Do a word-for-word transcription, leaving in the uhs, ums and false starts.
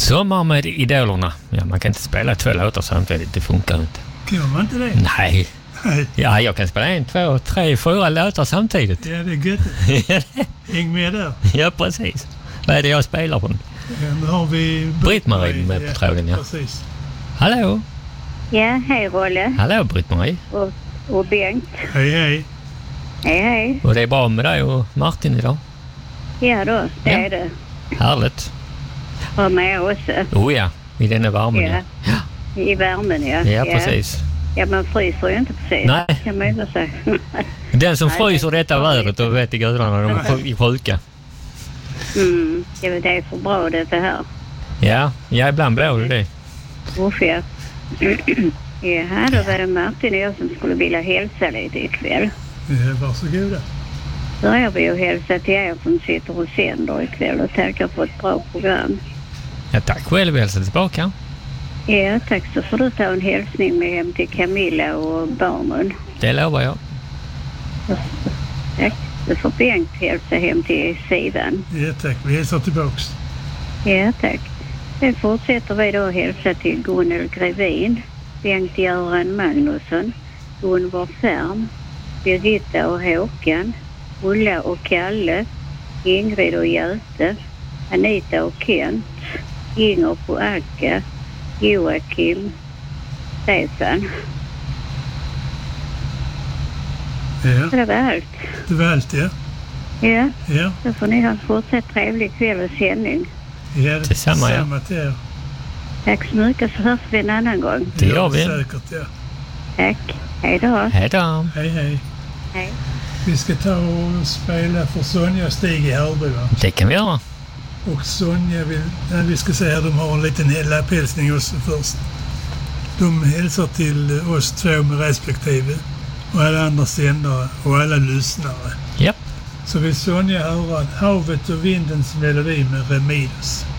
Sommar med idolerna. Ja, man kan inte spela två låtar samtidigt. Det funkar inte. Kan man inte det? Nej. Nej. Ja, jag kan spela en, två, tre, fyra låtar samtidigt. Ja, det är gött. Häng med där. Ja, precis. Vad är det jag spelar på? Ja, nu har vi Britt-Marie med på tråden, ja. Precis. Hallå. Ja, hej Rolle. Hallå Britt-Marie. Och, och Bengt. Hej, hej. Hej, hej. Och det är bra med dig och Martin idag? Ja då, det Ja. är det. Härligt. Och med också. Oh ja, i denna värmen. Ja. Ja, I värmen, ja. ja precis. Ja, man fryser ju inte precis. Nej. Kan man ju säga. Den som Nej, fryser det- detta vädret, då vet i gudarna de är sj- sjuka. Mm, ja, men det är för bra det här. Ja, ja ibland blir det det. Usch, ja. Ja, då var det Martin och jag som skulle vilja hälsa lite ikväll. Ja, varsågoda. Börjar vi att hälsa till er som sitter och sänder ikväll och tackar för ett bra program. Ja, tack själv, hälsa tillbaka. Ja, tack, så får du ta en hälsning med hem till Camilla och barnen. Det lovar jag. Tack. Du får Bengt hälsa hem till Sivan. Ja, tack. Vi hälsar tillbaks. Ja, tack. Sen fortsätter vi då att hälsa till Gunnel Grevin, Bengt-Göran Magnusson, Gunvor Färm, Birgitta och Håkan, Ulla och Kalle, Ingrid och Göte, Anita och Kent, Inger på Akka, Joakim, Stefan. Ja, Det var allt. det var allt, ja. Ja, Ja, då får ni ha en fortsatt trevlig kväll och sändning. ja det Detsamma, ja. Samma till er. Tack så mycket, så hörs vi en annan gång. Det gör vi. Säkert, ja. Tack. Hej då. Hej då. Hej, hej. Hej. Vi ska ta och spela för Sonja och Stig i Hörby, va? Det kan vi göra. Och Sonja vill... Ja, vi ska säga att de har en liten lapphälsning också först. De hälsar till oss två med respektive och alla andra sändare och alla lyssnare. Ja. Så vill Sonja höra Havet och vindens melodi med Remidos.